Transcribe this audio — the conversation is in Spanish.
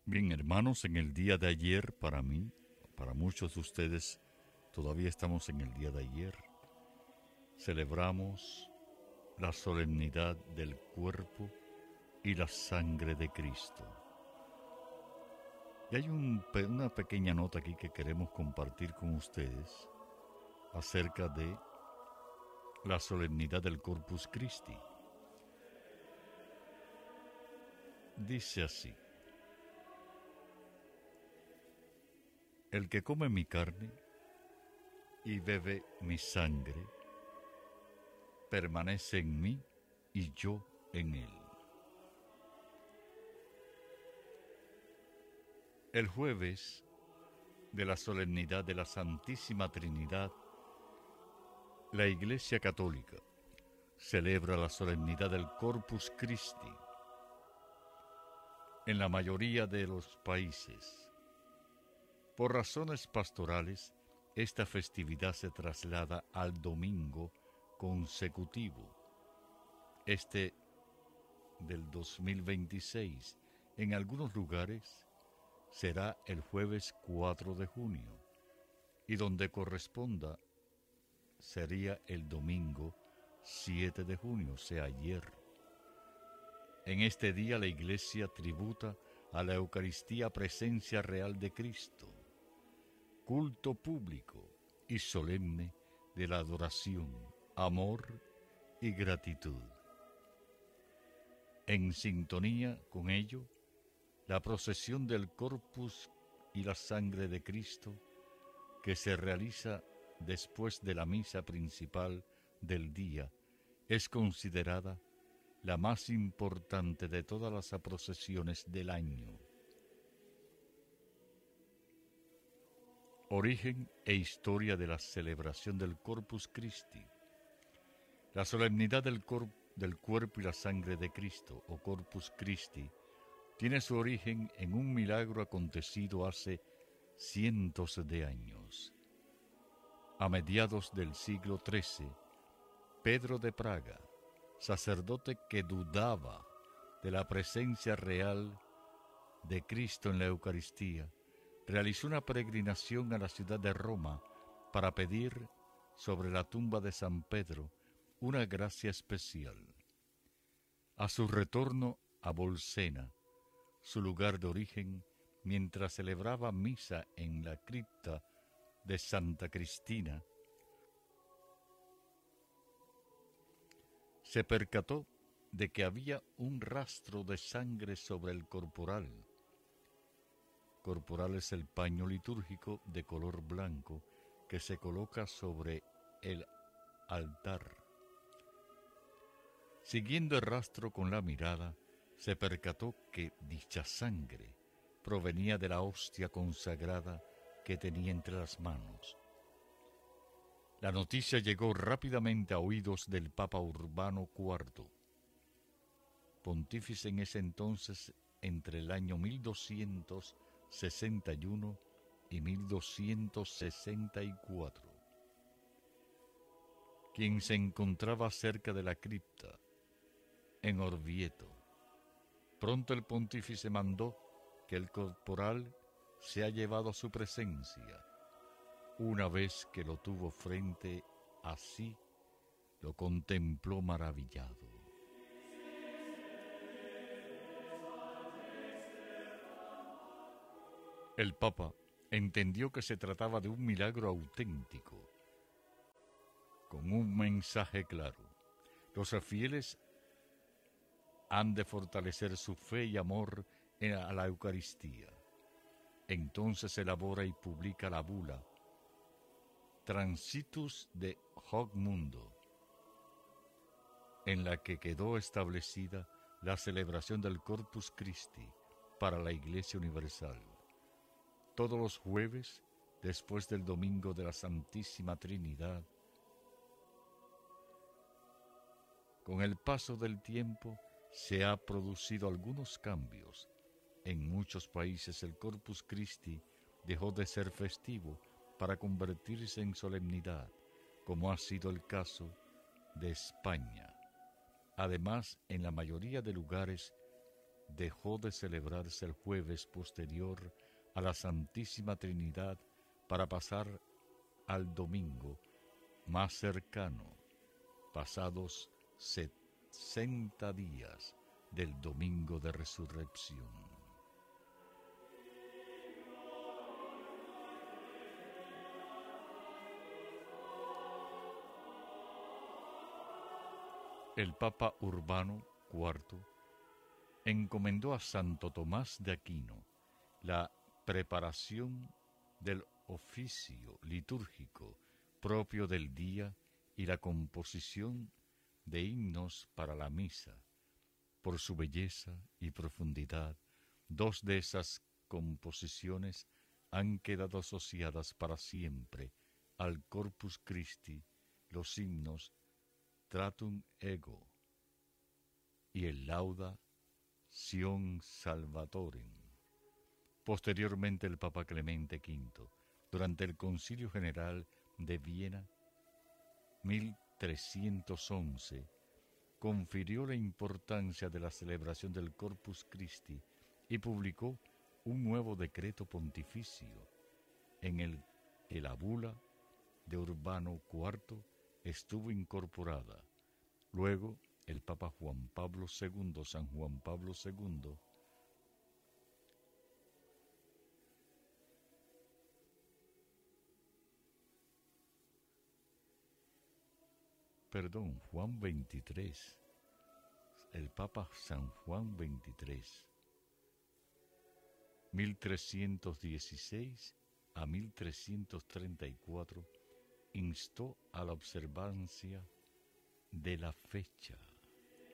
Bien, hermanos, en el día de ayer, para mí, para muchos de ustedes, todavía estamos en el día de ayer. Celebramos la solemnidad del cuerpo y la sangre de Cristo. Y hay una pequeña nota aquí que queremos compartir con ustedes acerca de la solemnidad del Corpus Christi. Dice así: el que come mi carne y bebe mi sangre, permanece en mí y yo en él. El jueves de la solemnidad de la Santísima Trinidad, la Iglesia Católica celebra la solemnidad del Corpus Christi. En la mayoría de los países, por razones pastorales, esta festividad se traslada al domingo consecutivo, este del 2026. En algunos lugares será el jueves 4 de junio y donde corresponda sería el domingo 7 de junio, o sea, ayer. En este día la Iglesia tributa a la Eucaristía presencia real de Cristo, culto público y solemne de la adoración, amor y gratitud. En sintonía con ello, la procesión del Corpus y la sangre de Cristo, que se realiza después de la misa principal del día, es considerada la más importante de todas las procesiones del año. Origen e historia de la celebración del Corpus Christi. La solemnidad del cuerpo y la sangre de Cristo, o Corpus Christi, tiene su origen en un milagro acontecido hace cientos de años. A mediados del siglo XIII, Pedro de Praga, sacerdote que dudaba de la presencia real de Cristo en la Eucaristía, realizó una peregrinación a la ciudad de Roma para pedir sobre la tumba de San Pedro una gracia especial. A su retorno a Bolsena, su lugar de origen, mientras celebraba misa en la cripta de Santa Cristina, se percató de que había un rastro de sangre sobre el corporal. Corporal es el paño litúrgico de color blanco que se coloca sobre el altar. Siguiendo el rastro con la mirada, se percató que dicha sangre provenía de la hostia consagrada que tenía entre las manos. La noticia llegó rápidamente a oídos del Papa Urbano IV, pontífice en ese entonces entre el año 1261 y 1264, quien se encontraba cerca de la cripta, en Orvieto. Pronto el pontífice mandó que el corporal sea llevado a su presencia. Una vez que lo tuvo frente a sí, lo contempló maravillado. El Papa entendió que se trataba de un milagro auténtico, con un mensaje claro. Los fieles han de fortalecer su fe y amor a la Eucaristía. Entonces elabora y publica la bula Transitus de Hoc Mundo, en la que quedó establecida la celebración del Corpus Christi para la Iglesia Universal. Todos los jueves, después del domingo de la Santísima Trinidad. Con el paso del tiempo se han producido algunos cambios. En muchos países el Corpus Christi dejó de ser festivo para convertirse en solemnidad, como ha sido el caso de España. Además, en la mayoría de lugares dejó de celebrarse el jueves posterior a la Santísima Trinidad para pasar al domingo más cercano, pasados 60 días del domingo de resurrección. El Papa Urbano IV encomendó a Santo Tomás de Aquino la preparación del oficio litúrgico propio del día y la composición de himnos para la misa. Por su belleza y profundidad, dos de esas composiciones han quedado asociadas para siempre al Corpus Christi, los himnos Tratum Ego y el Lauda Sion Salvatorem. Posteriormente el Papa Clemente V, durante el Concilio General de Viena, 1311, confirió la importancia de la celebración del Corpus Christi y publicó un nuevo decreto pontificio en el que la bula de Urbano IV estuvo incorporada. Luego, el Papa Juan Pablo II, San Juan Pablo II, Juan XXIII, el Papa San Juan XXIII, 1316 a 1334, instó a la observancia de la fecha